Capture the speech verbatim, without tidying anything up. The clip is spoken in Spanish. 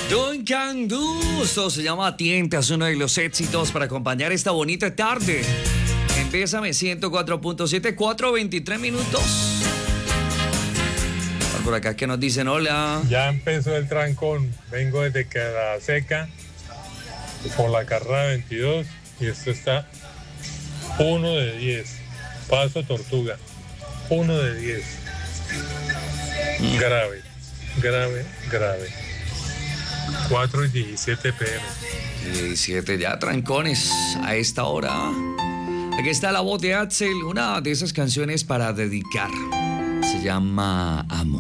Duncan Du, esto se llama Tienta, es uno de los éxitos para acompañar esta bonita tarde. En Bésame ciento cuatro punto siete, cuatro veintitrés minutos. Por acá que nos dicen hola. Ya empezó el trancón, vengo desde Queda Seca por la carrera veintidós y esto está uno de diez. Paso Tortuga, uno de diez. Grave, grave, grave. cuatro y diecisiete pm. diecisiete ya, trancones a esta hora. Aquí está la voz de Axel, una de esas canciones para dedicar. Se llama Amor.